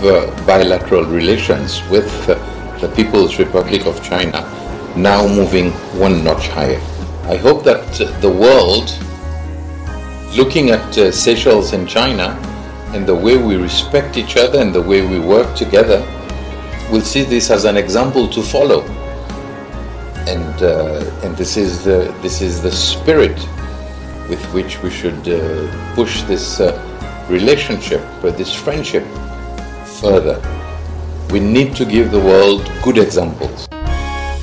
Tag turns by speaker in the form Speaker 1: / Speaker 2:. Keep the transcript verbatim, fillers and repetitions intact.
Speaker 1: uh, bilateral relations with uh, the People's Republic of China now moving one notch higher. I hope that uh, the world, looking at uh, Seychelles and China and the way we respect each other and the way we work together, will see this as an example to follow. And uh, and this is the this is the spirit with which we should uh, push this uh, relationship, uh, this friendship further. We need to give the world good examples.